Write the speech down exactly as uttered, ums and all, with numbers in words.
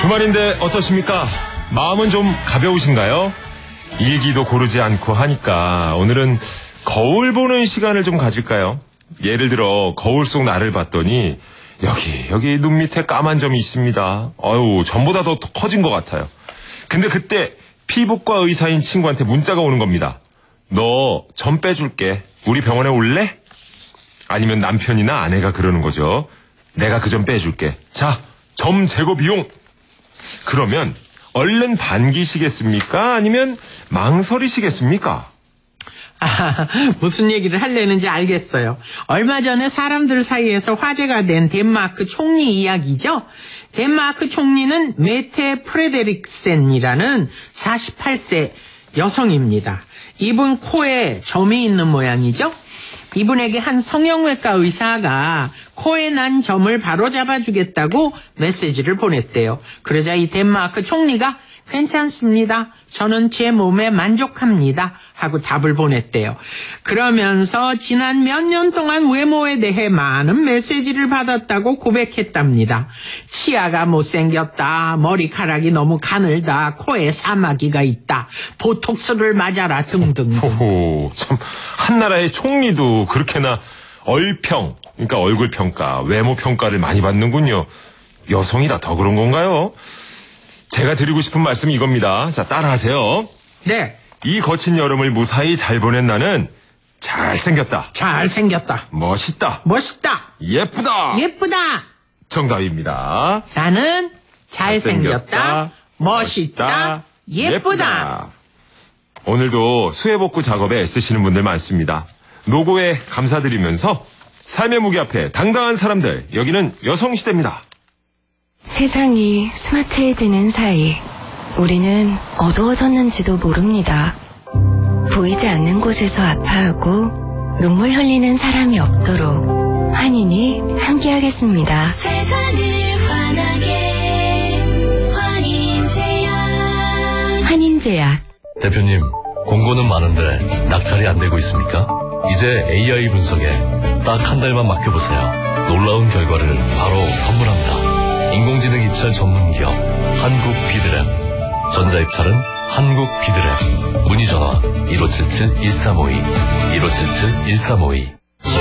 주말인데 어떠십니까? 마음은 좀 가벼우신가요? 일기도 고르지 않고 하니까 오늘은 거울 보는 시간을 좀 가질까요? 예를 들어 거울 속 나를 봤더니 여기 여기 눈 밑에 까만 점이 있습니다. 아유, 전보다 더 커진 것 같아요. 근데 그때 피부과 의사인 친구한테 문자가 오는 겁니다. 너 점 빼줄게. 우리 병원에 올래? 아니면 남편이나 아내가 그러는 거죠. 내가 그 점 빼줄게. 자, 점 제거 비용. 그러면 얼른 반기시겠습니까? 아니면 망설이시겠습니까? 아, 무슨 얘기를 하려는지 알겠어요. 얼마 전에 사람들 사이에서 화제가 된 덴마크 총리 이야기죠. 덴마크 총리는 메테 프레데릭센이라는 사십팔 세 여성입니다. 이분 코에 점이 있는 모양이죠. 이분에게 한 성형외과 의사가 코에 난 점을 바로 잡아주겠다고 메시지를 보냈대요. 그러자 이 덴마크 총리가 괜찮습니다. 저는 제 몸에 만족합니다. 하고 답을 보냈대요. 그러면서 지난 몇 년 동안 외모에 대해 많은 메시지를 받았다고 고백했답니다. 치아가 못생겼다. 머리카락이 너무 가늘다. 코에 사마귀가 있다. 보톡스를 맞아라 등등. 호호, 참 한나라의 총리도 그렇게나 얼평, 그러니까 얼굴 평가, 외모 평가를 많이 받는군요. 여성이라 더 그런 건가요? 제가 드리고 싶은 말씀이 이겁니다. 자, 따라하세요. 네. 이 거친 여름을 무사히 잘 보낸 나는 잘생겼다. 잘생겼다. 멋있다. 멋있다. 예쁘다. 예쁘다. 정답입니다. 나는 잘생겼다. 잘생겼다, 멋있다. 멋있다, 예쁘다. 예쁘다. 오늘도 수해복구 작업에 애쓰시는 분들 많습니다. 노고에 감사드리면서 삶의 무게 앞에 당당한 사람들, 여기는 여성시대입니다. 세상이 스마트해지는 사이 우리는 어두워졌는지도 모릅니다. 보이지 않는 곳에서 아파하고 눈물 흘리는 사람이 없도록 환인이 함께하겠습니다. 세상을 환하게 환인제약. 환인제약. 대표님, 공고는 많은데 낙찰이 안 되고 있습니까? 이제 에이아이 분석에 딱 한 달만 맡겨보세요. 놀라운 결과를 바로 선물합니다. 인공지능 입찰 전문기업 한국 비드랩. 전자입찰은 한국 비드랩. 문의전화 일오칠칠 일삼오이 일오칠칠 일삼오이.